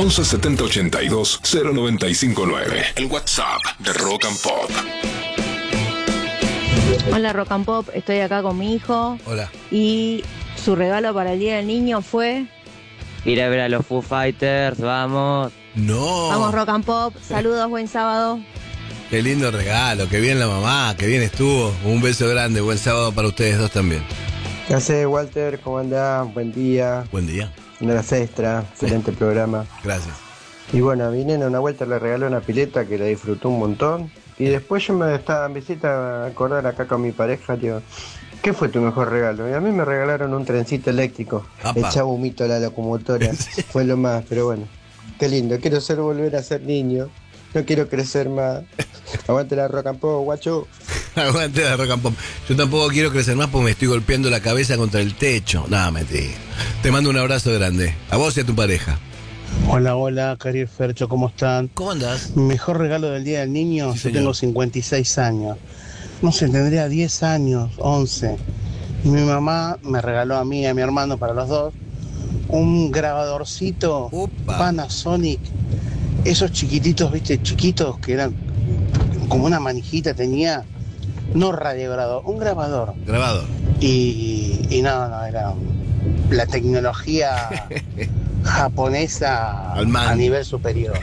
11 70 82 0959. El WhatsApp de Rock and Pop. Hola Rock and Pop, estoy acá con mi hijo. Hola. Y su regalo para el Día del Niño fue... Ir a ver a los Foo Fighters, vamos. No. Vamos Rock and Pop, saludos, buen sábado. Qué lindo regalo, qué bien la mamá, qué bien estuvo. Un beso grande, buen sábado para ustedes dos también. ¿Qué haces, Walter? ¿Cómo andás? Buen día. Buen día. Una horas extra, excelente programa. Gracias. Y bueno, a mi nena una vuelta le regaló una pileta que la disfrutó un montón. Y después yo me estaba en visita a acordar acá con mi pareja, digo, ¿qué fue tu mejor regalo? Y a mí me regalaron un trencito eléctrico. Apa. Echaba humito a la locomotora. Fue lo más, pero bueno. Qué lindo, quiero volver a ser niño. No quiero crecer más. Aguante la Rock and Pop, guacho. Aguante la Rock and Pop. Yo tampoco quiero crecer más porque me estoy golpeando la cabeza contra el techo. Nada, mentira. Te mando un abrazo grande. A vos y a tu pareja. Hola, Cari Fercho, ¿cómo están? ¿Cómo andás? Mi mejor regalo del Día del Niño, Sí, yo señor. tengo 56 años. No sé, tendría 10 años, 11. Y mi mamá me regaló a mí y a mi hermano, para los dos, un grabadorcito Opa. Panasonic. Esos chiquititos, viste, chiquitos, que eran como una manijita, tenía, no radiograbador, un grabador. Grabado. Y no, era la tecnología japonesa Al man. a nivel superior.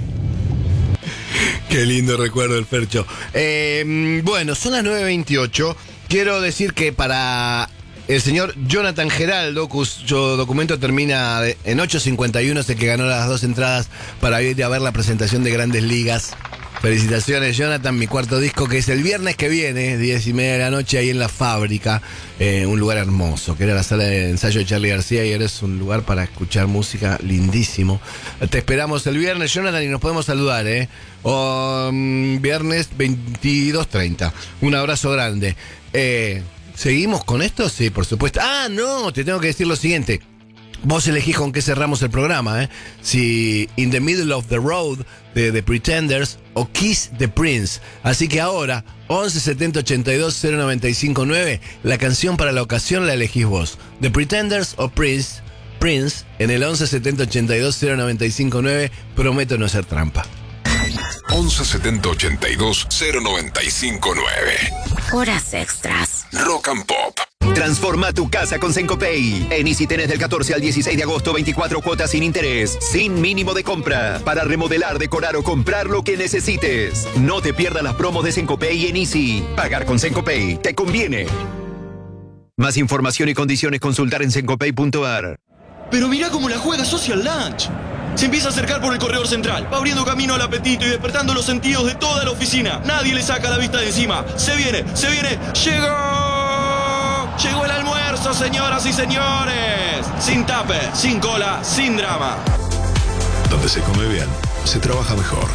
Qué lindo recuerdo el Fercho. Bueno, son las 9:28. Quiero decir que para el señor Jonathan Geraldo, cuyo documento termina en 8:51, es el que ganó las 2 entradas para ir a ver la presentación de Grandes Ligas. Felicitaciones, Jonathan, mi cuarto disco, que es el viernes que viene, 10:30 de la noche, ahí en La Fábrica, un lugar hermoso, que era la sala de ensayo de Charly García, y ahora es un lugar para escuchar música lindísimo. Te esperamos el viernes, Jonathan, y nos podemos saludar, viernes 22:30. Un abrazo grande. ¿Seguimos con esto? Sí, por supuesto. Ah, no, te tengo que decir lo siguiente. Vos elegís con qué cerramos el programa, si In the Middle of the Road de The Pretenders o Kiss the Prince. Así que ahora, 11 70 82 0959, la canción para la ocasión la elegís vos. The Pretenders o Prince en el 11 70 82 0959. Prometo no hacer trampa. 11 70 82 0959. Horas extras. Rock and Pop. Transforma tu casa con Sencopay. En Easy tenés del 14 al 16 de agosto 24 cuotas sin interés, sin mínimo de compra, para remodelar, decorar o comprar lo que necesites. No te pierdas las promos de Sencopay en Easy. Pagar con Sencopay te conviene. Más información y condiciones consultar en sencopay.ar. Pero mirá cómo la juega Social Lunch. Se empieza a acercar por el corredor central, va abriendo camino al apetito y despertando los sentidos de toda la oficina. Nadie le saca la vista de encima. Se viene, ¡llegó! Llegó el almuerzo, señoras y señores. Sin tape, sin cola, sin drama. Donde se come bien, se trabaja mejor.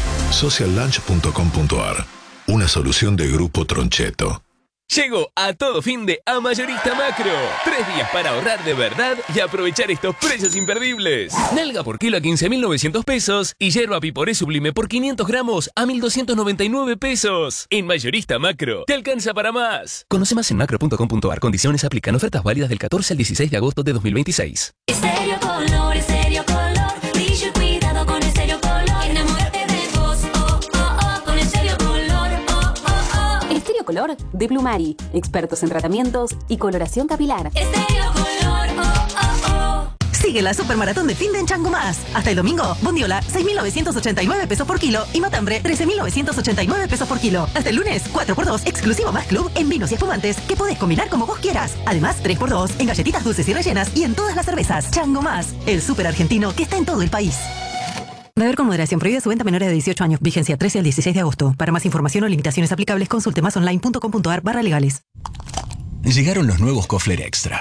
Sociallunch.com.ar. Una solución de Grupo Troncheto. Llegó a todo fin de a Mayorista Macro. 3 días para ahorrar de verdad y aprovechar estos precios imperdibles. Nalga por kilo a 15.900 pesos y yerba piporé sublime por 500 gramos a 1.299 pesos. En Mayorista Macro, te alcanza para más. Conoce más en macro.com.ar. Condiciones aplican. Ofertas válidas del 14 al 16 de agosto de 2026. Estéreo Color, Estéreo Color. Brillo y cuidado con Estéreo Color. Enamórate de vos, con Estéreo Color, Estéreo Color de Plumari. Expertos en tratamientos y coloración capilar. Estéreo Color, Sigue la supermaratón de fin de en Chango Más. Hasta el domingo, bondiola, 6.989 pesos por kilo y matambre, 13.989 pesos por kilo. Hasta el lunes, 4x2, exclusivo Más Club en vinos y espumantes que podés combinar como vos quieras. Además, 3x2 en galletitas dulces y rellenas y en todas las cervezas. Chango Más, el súper argentino que está en todo el país. Beber con moderación. Prohibida su venta a menores de 18 años. Vigencia 13 al 16 de agosto. Para más información o limitaciones aplicables, consulte masonline.com.ar/legales. Llegaron los nuevos Kofler Extra.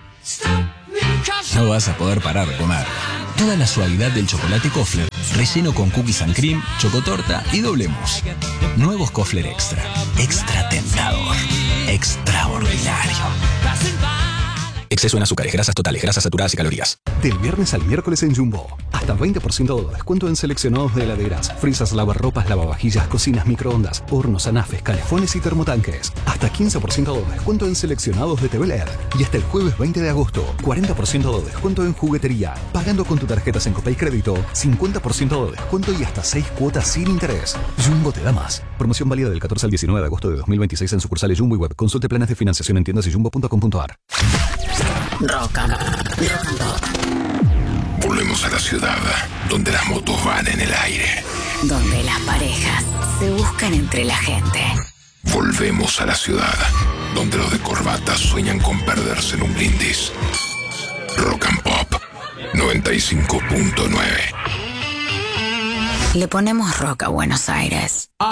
No vas a poder parar de comer. Toda la suavidad del chocolate Kofler, relleno con cookies and cream, chocotorta y doble mousse. Nuevos Kofler Extra. Extra tentador. Extraordinario. Exceso en azúcares, grasas totales, grasas saturadas y calorías. Del viernes al miércoles en Jumbo. Hasta 20% de descuento en seleccionados de heladeras, frisas, lavarropas, lavavajillas, cocinas, microondas, hornos, anafes, calefones y termotanques. Hasta 15% de descuento en seleccionados de TV LED. Y hasta el jueves 20 de agosto, 40% de descuento en juguetería. Pagando con tu tarjeta Sencopay Crédito, 50% de descuento y hasta 6 cuotas sin interés. Jumbo te da más. Promoción válida del 14 al 19 de agosto de 2026 en sucursales Jumbo y web. Consulte planes de financiación en tiendas y jumbo.com.ar. Rock and Pop. Volvemos a la ciudad, donde las motos van en el aire. Donde las parejas se buscan entre la gente. Volvemos a la ciudad, donde los de corbata sueñan con perderse en un brindis. Rock and Pop 95.9. Le ponemos rock a Buenos Aires.